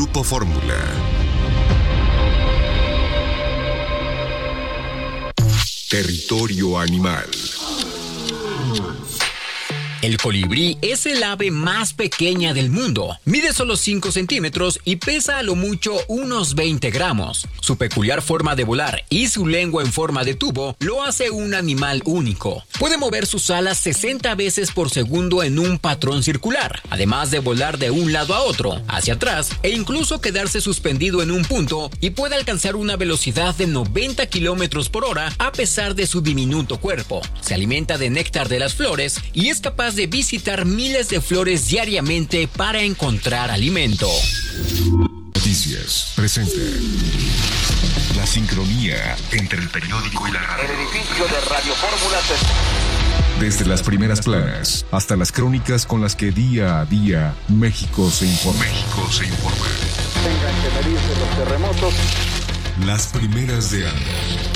Grupo Fórmula. Territorio animal. El colibrí es el ave más pequeña del mundo. Mide solo 5 centímetros y pesa a lo mucho unos 20 gramos. Su peculiar forma de volar y su lengua en forma de tubo lo hace un animal único. Puede mover sus alas 60 veces por segundo en un patrón circular, además de volar de un lado a otro, hacia atrás e incluso quedarse suspendido en un punto, y puede alcanzar una velocidad de 90 kilómetros por hora a pesar de su diminuto cuerpo. Se alimenta de néctar de las flores y es capaz de visitar miles de flores diariamente para encontrar alimento. Noticias presenta la sincronía entre el periódico y la radio. El edificio de Radio Fórmula. Desde las primeras planas hasta las crónicas con las que día a día México se informa. Tengan que medirse los terremotos. Las primeras de ANDA.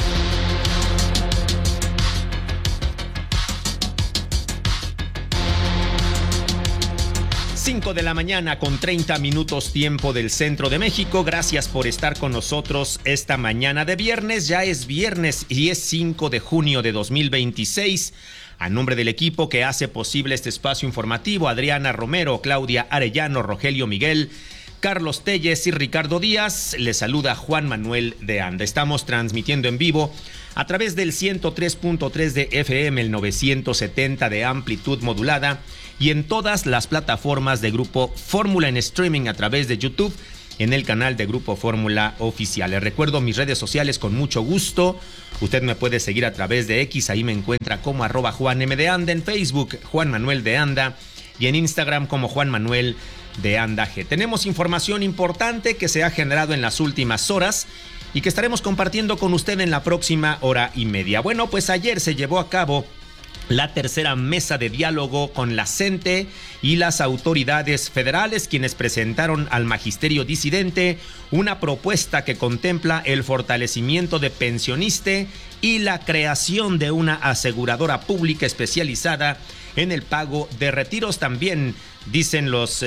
5 de la mañana con 30 minutos tiempo del centro de México. Gracias por estar con nosotros esta mañana de viernes. Ya es viernes y es 5 de junio de 2026. A nombre del equipo que hace posible este espacio informativo, Adriana Romero, Claudia Arellano, Rogelio Miguel, Carlos Telles y Ricardo Díaz, les saluda Juan Manuel de Anda. Estamos transmitiendo en vivo a través del 103.3 de FM, el 970 de amplitud modulada, y en todas las plataformas de Grupo Fórmula en streaming a través de YouTube, en el canal de Grupo Fórmula Oficial. Les recuerdo mis redes sociales con mucho gusto. Usted me puede seguir a través de X, ahí me encuentra como @JuanM de Anda, en Facebook Juan Manuel de Anda y en Instagram como Juan Manuel de Anda G. Tenemos información importante que se ha generado en las últimas horas y que estaremos compartiendo con usted en la próxima hora y media. Bueno, pues ayer se llevó a cabo la tercera mesa de diálogo con la CENTE y las autoridades federales, quienes presentaron al magisterio disidente una propuesta que contempla el fortalecimiento de Pensioniste y la creación de una aseguradora pública especializada en el pago de retiros. También dicen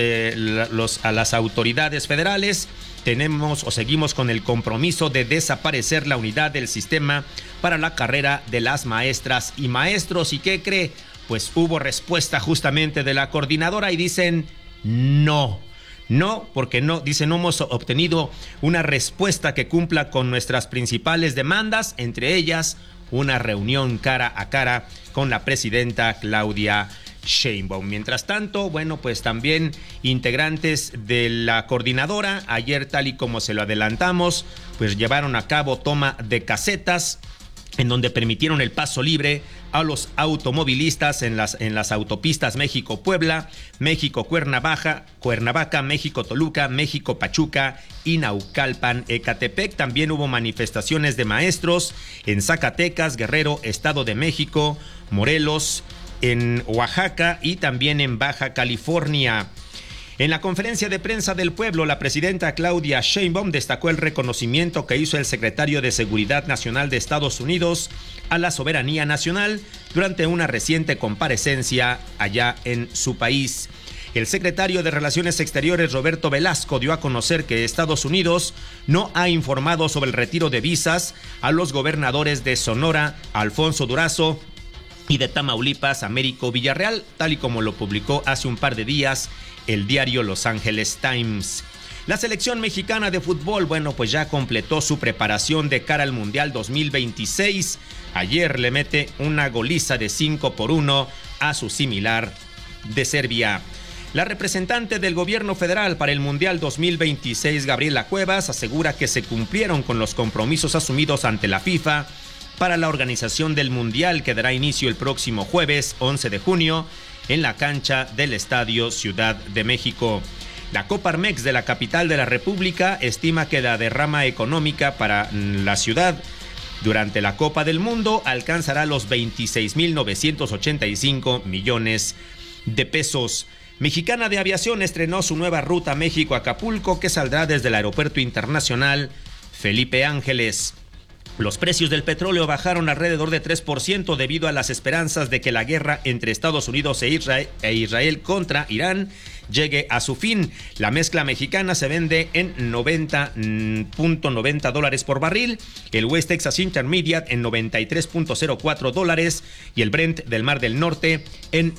a las autoridades federales, seguimos con el compromiso de desaparecer la unidad del sistema para la carrera de las maestras y maestros. ¿Y qué cree? Pues hubo respuesta justamente de la coordinadora y dicen no, porque no hemos obtenido una respuesta que cumpla con nuestras principales demandas, entre ellas una reunión cara a cara con la presidenta Claudia Sheinbaum. Mientras tanto, bueno, pues también integrantes de la coordinadora, ayer, tal y como se lo adelantamos, pues llevaron a cabo toma de casetas en donde permitieron el paso libre a los automovilistas en las autopistas México-Puebla, México-Cuernavaca, México-Toluca, México-Pachuca y Naucalpan-Ecatepec. También hubo manifestaciones de maestros en Zacatecas, Guerrero, Estado de México, Morelos, en Oaxaca y también en Baja California. En la conferencia de prensa del pueblo, la presidenta Claudia Sheinbaum destacó el reconocimiento que hizo el secretario de Seguridad Nacional de Estados Unidos a la soberanía nacional durante una reciente comparecencia allá en su país. El secretario de Relaciones Exteriores, Roberto Velasco, dio a conocer que Estados Unidos no ha informado sobre el retiro de visas a los gobernadores de Sonora, Alfonso Durazo, y de Tamaulipas, Américo Villarreal, tal y como lo publicó hace un par de días el diario Los Angeles Times. La selección mexicana de fútbol, bueno, pues ya completó su preparación de cara al Mundial 2026. Ayer le mete una goliza de 5-1 a su similar de Serbia. La representante del gobierno federal para el Mundial 2026, Gabriela Cuevas, asegura que se cumplieron con los compromisos asumidos ante la FIFA para la organización del Mundial, que dará inicio el próximo jueves 11 de junio en la cancha del Estadio Ciudad de México. La Coparmex de la capital de la República estima que la derrama económica para la ciudad durante la Copa del Mundo alcanzará los 26,985 millones de pesos. Mexicana de Aviación estrenó su nueva ruta México-Acapulco, que saldrá desde el Aeropuerto Internacional Felipe Ángeles. Los precios del petróleo bajaron alrededor de 3% debido a las esperanzas de que la guerra entre Estados Unidos e Israel contra Irán llegue a su fin. La mezcla mexicana se vende en $90.90 por barril, el West Texas Intermediate en $93.04 y el Brent del Mar del Norte en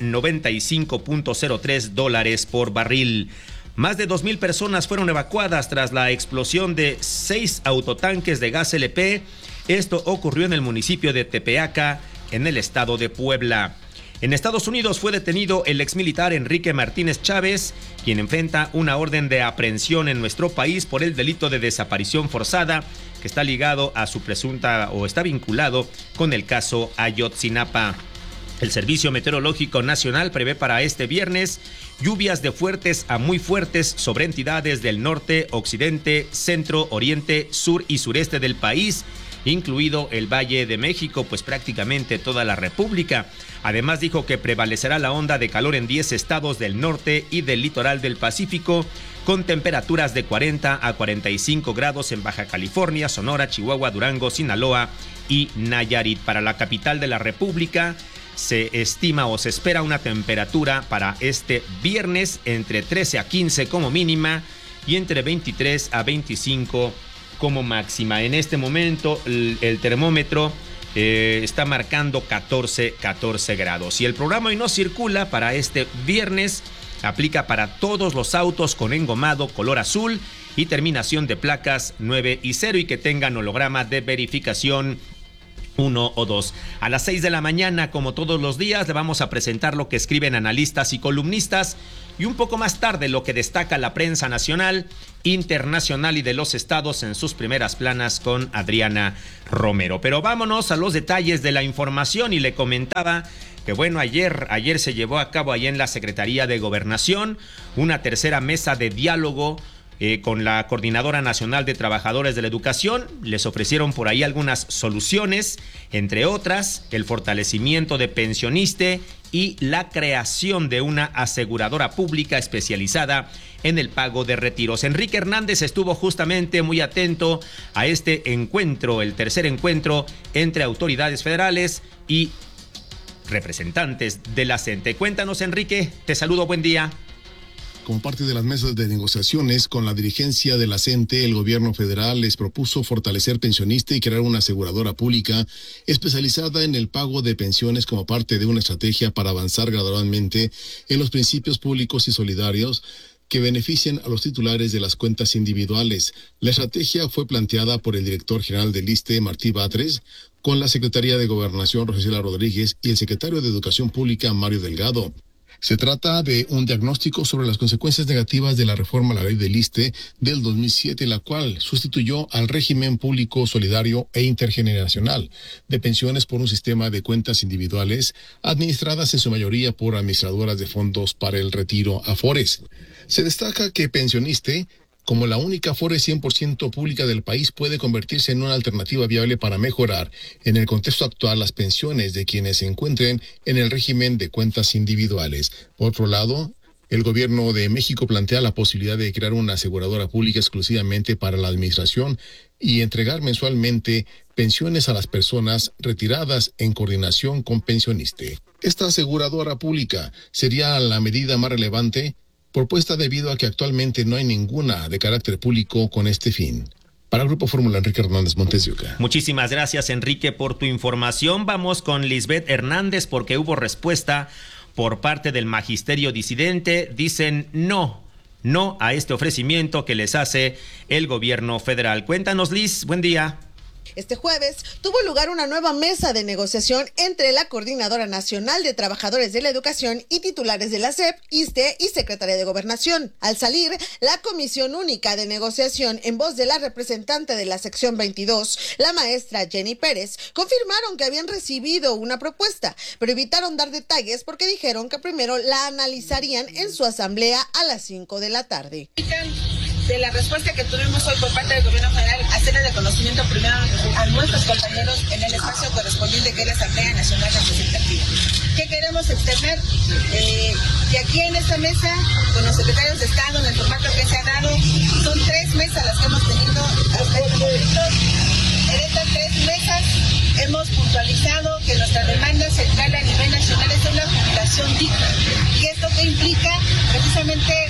$95.03 por barril. Más de 2,000 personas fueron evacuadas tras la explosión de 6 autotanques de gas LP. Esto ocurrió en el municipio de Tepeaca, en el estado de Puebla. En Estados Unidos fue detenido el exmilitar Enrique Martínez Chávez, quien enfrenta una orden de aprehensión en nuestro país por el delito de desaparición forzada, que está ligado a su presunta o está vinculado con el caso Ayotzinapa. El Servicio Meteorológico Nacional prevé para este viernes lluvias de fuertes a muy fuertes sobre entidades del norte, occidente, centro, oriente, sur y sureste del país, incluido el Valle de México, pues prácticamente toda la República. Además dijo que prevalecerá la onda de calor en 10 estados del norte y del litoral del Pacífico, con temperaturas de 40 a 45 grados en Baja California, Sonora, Chihuahua, Durango, Sinaloa y Nayarit. Para la capital de la República se estima o se espera una temperatura para este viernes entre 13 a 15 como mínima y entre 23 a 25 como máxima. En este momento el termómetro está marcando 14 grados. Y el programa Hoy No Circula para este viernes aplica para todos los autos con engomado color azul y terminación de placas 9 y 0 y que tengan holograma de verificación 1 o 2. A las 6 de la mañana, como todos los días, le vamos a presentar lo que escriben analistas y columnistas y un poco más tarde lo que destaca la prensa nacional, internacional y de los estados en sus primeras planas con Adriana Romero. Pero vámonos a los detalles de la información y le comentaba que bueno, ayer se llevó a cabo ahí en la Secretaría de Gobernación una tercera mesa de diálogo con la Coordinadora Nacional de Trabajadores de la Educación. Les ofrecieron por ahí algunas soluciones, entre otras, el fortalecimiento de Pensioniste y la creación de una aseguradora pública especializada en el pago de retiros. Enrique Hernández estuvo justamente muy atento a este encuentro, el tercer encuentro entre autoridades federales y representantes de la CENTE. Cuéntanos, Enrique, te saludo, buen día. Como parte de las mesas de negociaciones con la dirigencia de la CENTE, el gobierno federal les propuso fortalecer Pensioniste y crear una aseguradora pública especializada en el pago de pensiones como parte de una estrategia para avanzar gradualmente en los principios públicos y solidarios que beneficien a los titulares de las cuentas individuales. La estrategia fue planteada por el director general del ISSSTE, Martí Batres, con la Secretaría de Gobernación, Rosicela Rodríguez, y el secretario de Educación Pública, Mario Delgado. Se trata de un diagnóstico sobre las consecuencias negativas de la reforma a la ley del ISSSTE del 2007, la cual sustituyó al régimen público solidario e intergeneracional de pensiones por un sistema de cuentas individuales administradas en su mayoría por administradoras de fondos para el retiro Afores. Se destaca que Pensioniste, como la única Afore 100% pública del país, puede convertirse en una alternativa viable para mejorar, en el contexto actual, las pensiones de quienes se encuentren en el régimen de cuentas individuales. Por otro lado, el gobierno de México plantea la posibilidad de crear una aseguradora pública exclusivamente para la administración y entregar mensualmente pensiones a las personas retiradas en coordinación con Pensioniste. Esta aseguradora pública sería la medida más relevante propuesta debido a que actualmente no hay ninguna de carácter público con este fin. Para el Grupo Fórmula, Enrique Hernández, Montes de Oca. Muchísimas gracias, Enrique, por tu información. Vamos con Lisbeth Hernández porque hubo respuesta por parte del magisterio disidente. Dicen no a este ofrecimiento que les hace el gobierno federal. Cuéntanos, Liz, buen día. Este jueves tuvo lugar una nueva mesa de negociación entre la Coordinadora Nacional de Trabajadores de la Educación y titulares de la SEP, ISSSTE y Secretaría de Gobernación. Al salir, la Comisión Única de Negociación, en voz de la representante de la sección 22, la maestra Jenny Pérez, confirmaron que habían recibido una propuesta, pero evitaron dar detalles porque dijeron que primero la analizarían en su asamblea a las 5 de la tarde. De la respuesta que tuvimos hoy por parte del gobierno federal, hacerle de conocimiento primero a nuestros compañeros en el espacio correspondiente que es la Asamblea Nacional Representativa. ¿Qué queremos externar? Que aquí en esta mesa, con los secretarios de Estado, en el formato que se ha dado, son 3 mesas las que hemos tenido hasta este momento. En estas 3 mesas hemos puntualizado que nuestra demanda central a nivel nacional es una jubilación digna. ¿Y esto qué implica? Precisamente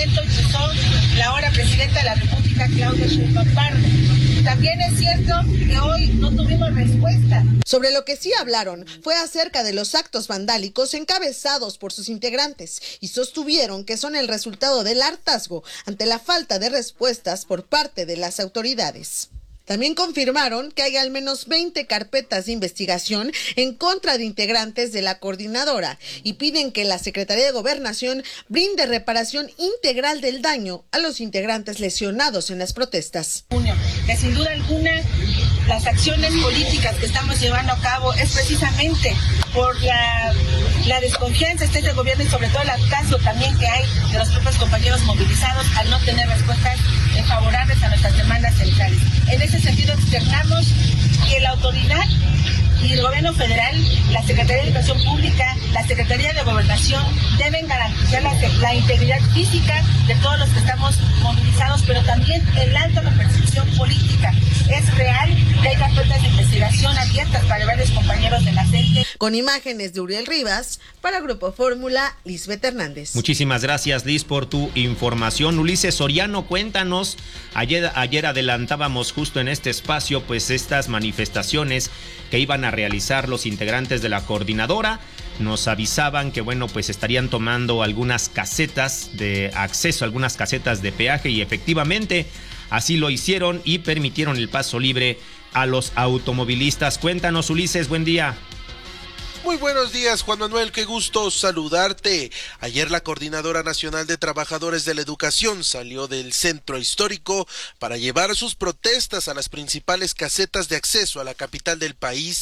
señalamiento que usó la ahora presidenta de la República, Claudia Sheinbaum Pardo. También es cierto que hoy no tuvimos respuesta. Sobre lo que sí hablaron fue acerca de los actos vandálicos encabezados por sus integrantes y sostuvieron que son el resultado del hartazgo ante la falta de respuestas por parte de las autoridades. También confirmaron que hay al menos 20 carpetas de investigación en contra de integrantes de la coordinadora y piden que la Secretaría de Gobernación brinde reparación integral del daño a los integrantes lesionados en las protestas. Que sin duda alguna las acciones políticas que estamos llevando a cabo es precisamente por la desconfianza de este gobierno y sobre todo el hartazgo también que hay de los propios compañeros movilizados al no tener respuestas favorables a nuestras demandas centrales. En ese sentido externamos que la autoridad y el gobierno federal, la Secretaría de Educación Pública, la Secretaría de Gobernación deben garantizar la integridad física de todos los que estamos movilizados, pero también el alto de la persecución política. Es real que hay carpetas de investigación abiertas para varios compañeros de la CENTE. Con imágenes de Uriel Rivas, para Grupo Fórmula, Lisbeth Hernández. Muchísimas gracias, Liz, por tu información. Ulises Soriano, cuéntanos. Ayer adelantábamos justo en este espacio pues estas manifestaciones que iban a realizar los integrantes de la coordinadora. Nos avisaban que bueno, pues estarían tomando algunas casetas de acceso, algunas casetas de peaje, y efectivamente así lo hicieron y permitieron el paso libre a los automovilistas. Cuéntanos, Ulises, buen día. Muy buenos días, Juan Manuel, qué gusto saludarte. Ayer la Coordinadora Nacional de Trabajadores de la Educación salió del centro histórico para llevar sus protestas a las principales casetas de acceso a la capital del país